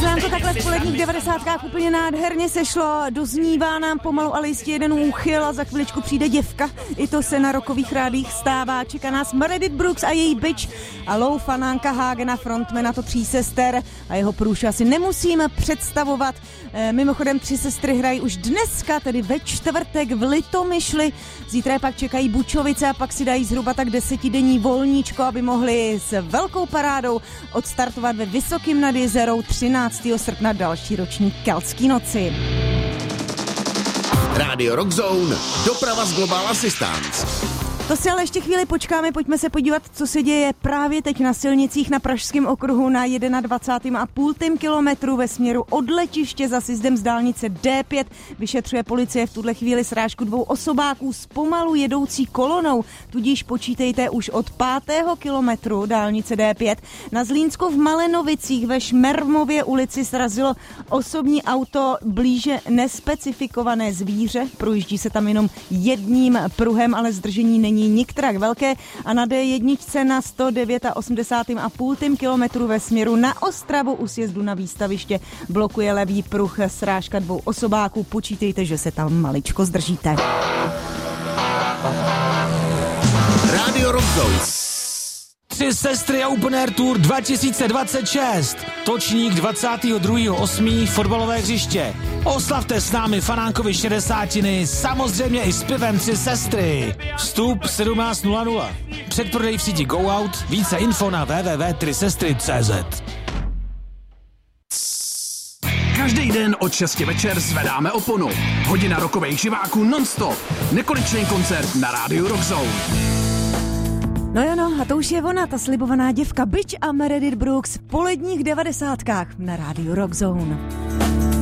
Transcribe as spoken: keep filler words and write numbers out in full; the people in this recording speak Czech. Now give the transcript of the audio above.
se nám to takhle v poledních devadesátkách úplně nádherně sešlo. Doznívá nám pomalu, ale jistě jeden úchyl a za chviličku přijde děvka. I to se na rokových rádích stává. Čeká nás Meredith Brooks a její bitch a Lou Fanánka Hagena, frontmana to Tří sester, a jeho průšu asi nemusíme představovat. E, mimochodem Tři sestry hrají už dneska, tedy ve čtvrtek v Litomyšli. Zítra pak čekají Bučovice a pak si dají zhruba tak desetidenní volníčko, aby mohli s velkou parádou odstartovat ve Vysokým nad Jizerou třináctého srpna další ročník Keltský noci. Rádio Rock Zone, doprava z Global Assistance. To si ale ještě chvíli počkáme, pojďme se podívat, co se děje právě teď na silnicích na Pražském okruhu na dvacátém prvním a půl kilometru ve směru od letiště za sjezdem z dálnice D pět. Vyšetřuje policie v tuhle chvíli srážku dvou osobáků s pomalu jedoucí kolonou, tudíž počítejte už od pátého kilometru dálnice D pět. Na Zlínsku v Malenovicích ve Šmermově ulici srazilo osobní auto blíže nespecifikované zvíře. Projíždí se tam jenom jedním pruhem, ale zdržení není nikterak velké, a na D jedna na sto osmdesátém devátém a půl kilometru ve směru na Ostravu u sjezdu na Výstaviště blokuje levý pruh srážka dvou osobáků. Počítejte, že se tam maličko zdržíte. Rádio Rock Zone. Tři sestry Open Air Tour dva tisíce dvacet šest. Točník dvacátého druhého osmého fotbalové hřiště. Oslavte s námi Fanánkovi šedesátiny, samozřejmě i s pivem Tři sestry. Vstup sedmnáct nula nula. Předprodej v síti Go Out. Více info na w w w tečka tři sestry tečka c z. Každý den od šesti večer zvedáme oponu. Hodina rokových živáků non-stop. Nekonečný koncert na rádiu Rock Zone. No jo no, a to už je ona, ta slibovaná děvka Bitch a Meredith Brooks v poledních devadesátkách na rádiu Rock Zone.